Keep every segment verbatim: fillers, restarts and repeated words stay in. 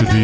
today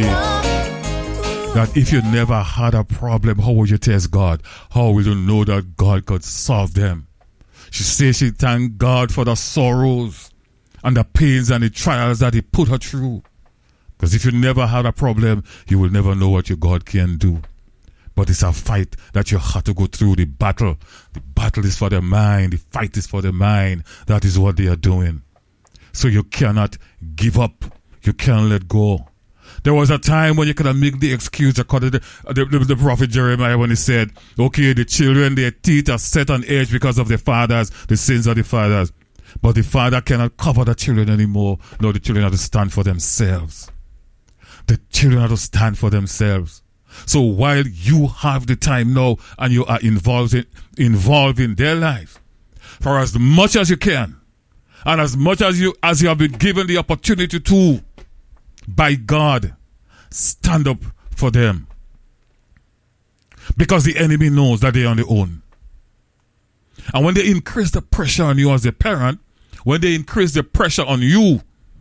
that if you never had a problem, how would you test God? How will you know that God could solve them? She says she thanked God for the sorrows and the pains and the trials that He put her through. Because if you never had a problem, you will never know what your God can do. But it's a fight that you have to go through. The battle. The battle is for the mind. The fight is for the mind. That is what they are doing. So you cannot give up. You can't let go. There was a time when you could make the excuse according to the, the, the prophet Jeremiah when he said, okay, the children, their teeth are set on edge because of their fathers, the sins of the fathers. But the father cannot cover the children anymore. No, the children have to stand for themselves. The children have to stand for themselves. So while you have the time now and you are involved in, involved in their life, for as much as you can, and as much as you as you have been given the opportunity to, by God, stand up for them. Because the enemy knows that they are on their own. And when they increase the pressure on you as a parent, when they increase the pressure on you,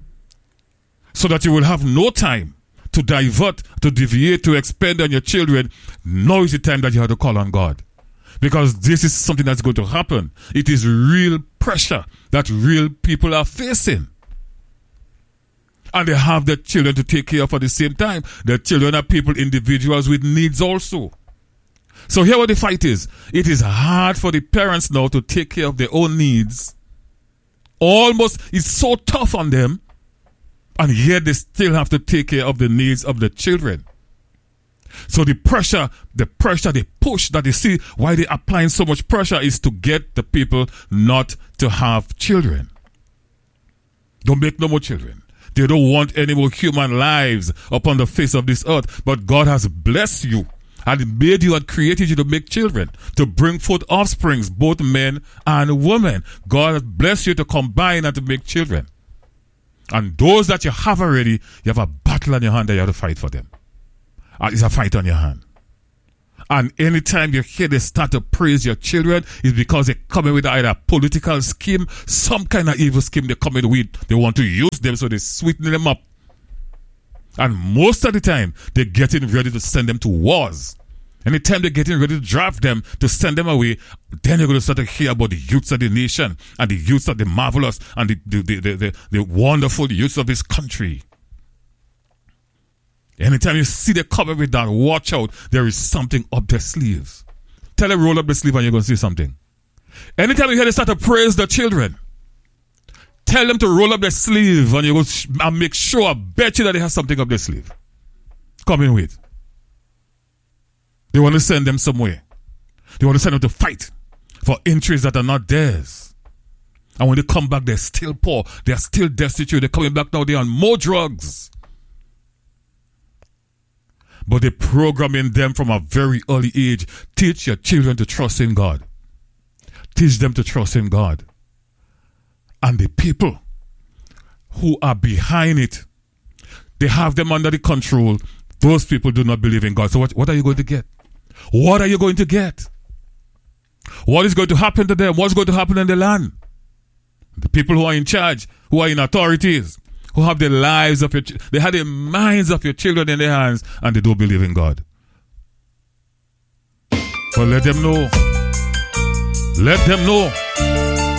so that you will have no time to divert, to deviate, to expend on your children, now is the time that you have to call on God. Because this is something that's going to happen. It is real pressure that real people are facing. And they have their children to take care of at the same time. Their children are people, individuals with needs also. So here what the fight is. It is hard for the parents now to take care of their own needs. Almost, it's so tough on them. And yet they still have to take care of the needs of the children. So the pressure, the pressure, the push that they see, why they're applying so much pressure is to get the people not to have children. Don't make no more children. They don't want any more human lives upon the face of this earth. But God has blessed you and made you and created you to make children, to bring forth offsprings, both men and women. God has blessed you to combine and to make children. And those that you have already, you have a battle on your hand that you have to fight for them. Uh, it's a fight on your hand. And anytime you hear they start to praise your children, it's because they're coming with either a political scheme, some kind of evil scheme they're coming with. They want to use them, so they sweeten them up. And most of the time, they're getting ready to send them to wars. Anytime they're getting ready to draft them, to send them away, then you're going to start to hear about the youths of the nation and the youths of the marvelous and the, the, the, the, the, the wonderful youths of this country. Anytime you see them coming with that, watch out. There is something up their sleeves. Tell them roll up the sleeve and you're going to see something. Anytime you hear them start to praise the children, tell them to roll up their sleeve and you go and make sure, I bet you that they have something up their sleeve. Come in with. They want to send them somewhere. They want to send them to fight for interests that are not theirs. And when they come back, they're still poor. They're still destitute. They're coming back now, they're on more drugs. But they program in them from a very early age. Teach your children to trust in God. Teach them to trust in God. And the people who are behind it, they have them under the control. Those people do not believe in God. So what, what are you going to get? What are you going to get? What is going to happen to them? What's going to happen in the land? The people who are in charge, who are in authorities, who have the lives of your children, they have the minds of your children in their hands, and they don't believe in God. But let them know. Let them know